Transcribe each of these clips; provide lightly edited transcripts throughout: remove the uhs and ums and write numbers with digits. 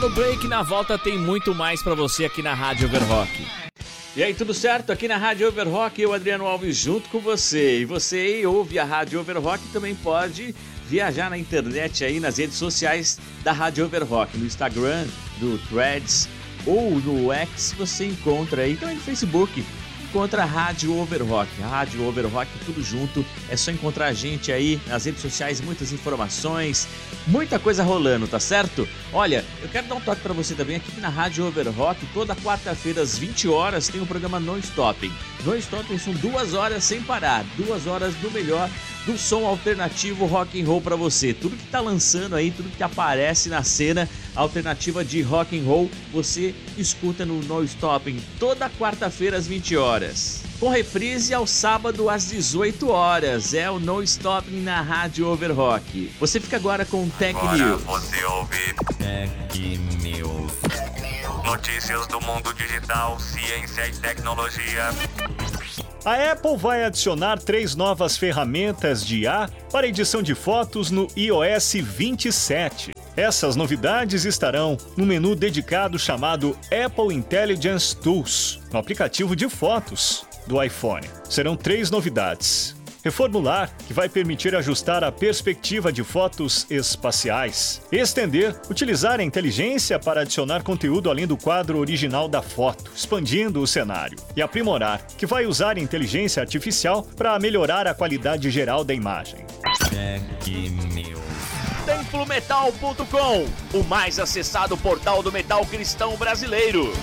intervalo, break. Na volta tem muito mais pra você aqui na Rádio Overrock. E aí, tudo certo? Aqui na Rádio Overrock, eu, Adriano Alves, junto com você. E você aí ouve a Rádio Overrock, também pode viajar na internet aí nas redes sociais da Rádio Overrock, no Instagram, do Threads ou no X, você encontra aí, também no Facebook. Encontra a Rádio Overrock, Rádio Overrock, tudo junto. É só encontrar a gente aí nas redes sociais, muitas informações, muita coisa rolando, tá certo? Olha, eu quero dar um toque pra você também aqui na Rádio Overrock. Toda quarta-feira às 20 horas tem o programa Non Stopping. Non Stopping são 2 horas sem parar, 2 horas do melhor do som alternativo rock and roll pra você. Tudo que tá lançando aí, tudo que aparece na cena alternativa de rock and roll, você escuta no Non Stopping toda quarta-feira às 20 horas. Com reprise ao sábado às 18 horas. É o Non Stopping na Rádio Overrock. Você fica agora com Tech News. Você ouve Tech News. Notícias do mundo digital, ciência e tecnologia. A Apple vai adicionar 3 novas ferramentas de IA para edição de fotos no iOS 27. Essas novidades estarão no menu dedicado chamado Apple Intelligence Tools, no aplicativo de fotos do iPhone. Serão 3 novidades. Reformular, que vai permitir ajustar a perspectiva de fotos espaciais. Estender, utilizar a inteligência para adicionar conteúdo além do quadro original da foto, expandindo o cenário. E aprimorar, que vai usar inteligência artificial para melhorar a qualidade geral da imagem. Tech News. TemploMetal.com, o mais acessado portal do metal cristão brasileiro.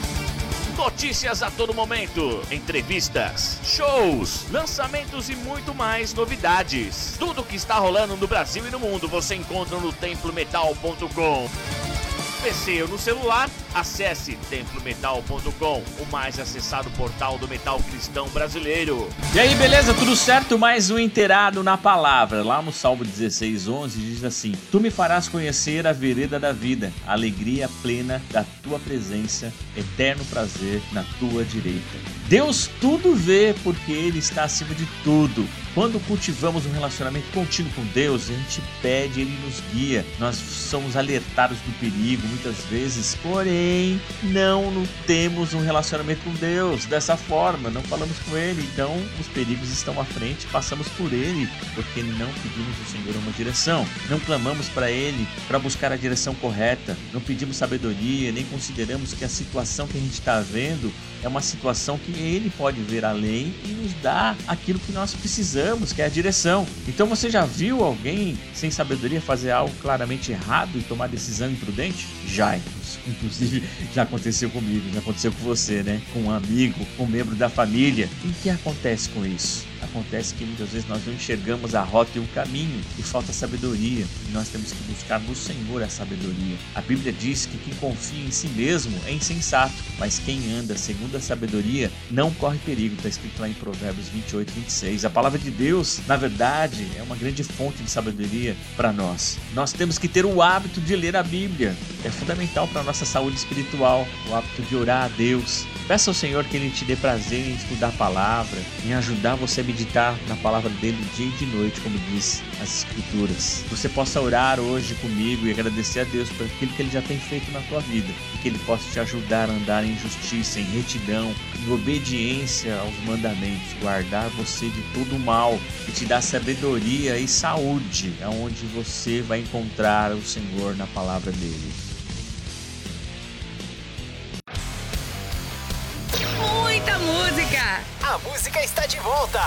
Notícias a todo momento, entrevistas, shows, lançamentos e muito mais novidades. Tudo que está rolando no Brasil e no mundo você encontra no TemploMetal.com. PC ou no celular, acesse TemploMetal.com, o mais acessado portal do metal cristão brasileiro. E aí, beleza? Tudo certo? Mais um inteirado na palavra. Lá no Salmo 16:11 diz assim: Tu me farás conhecer a vereda da vida, a alegria plena da tua presença, eterno prazer na tua direita. Deus tudo vê porque Ele está acima de tudo. Quando cultivamos um relacionamento contínuo com Deus, a gente pede, Ele nos guia. Nós somos alertados do perigo muitas vezes, porém não temos um relacionamento com Deus dessa forma, não falamos com Ele, então os perigos estão à frente, passamos por Ele, porque não pedimos ao Senhor uma direção, não clamamos para Ele para buscar a direção correta, não pedimos sabedoria, nem consideramos que a situação que a gente está vendo é uma situação que Ele pode ver além e nos dá aquilo que nós precisamos, que é a direção. Então você já viu alguém sem sabedoria fazer algo claramente errado e tomar decisão imprudente? Já, inclusive já aconteceu comigo, já aconteceu com você, né? Com um amigo, com um membro da família. E o que acontece com isso? Acontece que muitas vezes nós não enxergamos a rota e o caminho e falta sabedoria. E nós temos que buscar no Senhor a sabedoria. A Bíblia diz que quem confia em si mesmo é insensato, mas quem anda segundo a sabedoria não corre perigo. Está escrito lá em Provérbios 28:26. A palavra de Deus, na verdade, é uma grande fonte de sabedoria para nós. Nós temos que ter o hábito de ler a Bíblia. É fundamental para a nossa saúde espiritual, o hábito de orar a Deus. Peça ao Senhor que Ele te dê prazer em estudar a palavra, em ajudar você a meditar na palavra dele dia e de noite, como diz as Escrituras. Você possa orar hoje comigo e agradecer a Deus por aquilo que Ele já tem feito na tua vida e que Ele possa te ajudar a andar em justiça, em retidão, em obediência aos mandamentos, guardar você de todo o mal e te dar sabedoria e saúde, aonde você vai encontrar o Senhor na palavra dele. Muita música! A música está de volta!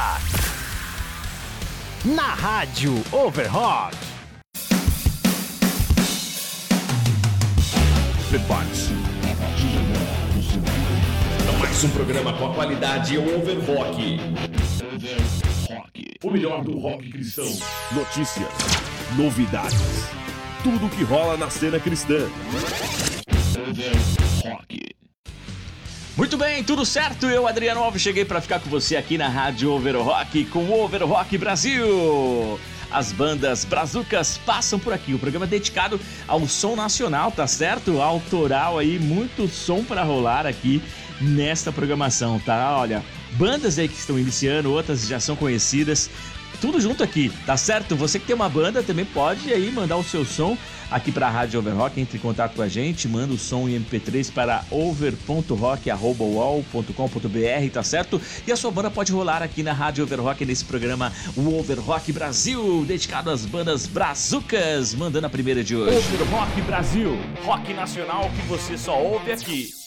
Na Rádio Overrock. Prepare-se. Mais um programa com a qualidade Overrock. O melhor do rock cristão. Notícias, novidades, tudo que rola na cena cristã. Overrock. Muito bem, tudo certo? Eu, Adriano Alves, cheguei para ficar com você aqui na Rádio Overrock com o Overrock Brasil. As bandas brazucas passam por aqui. O programa é dedicado ao som nacional, tá certo? Autoral aí, muito som para rolar aqui nesta programação, tá? Olha, bandas aí que estão iniciando, outras já são conhecidas. tudo junto aqui, tá certo? Você que tem uma banda também pode aí mandar o seu som aqui para a Rádio Overrock, entre em contato com a gente, manda o som em MP3 para over.rock@uol.com.br, tá certo? E a sua banda pode rolar aqui na Rádio Overrock nesse programa, o Overrock Brasil, dedicado às bandas brazucas, mandando a primeira de hoje. Overrock Brasil, rock nacional que você só ouve aqui.